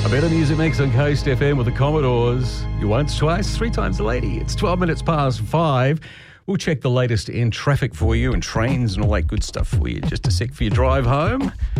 A better music mix on Coast FM with the Commodores. You once, twice, three times the lady. It's 12 minutes past 5. We'll check the latest in traffic for you and trains and all that good stuff for you. Just a sec for your drive home.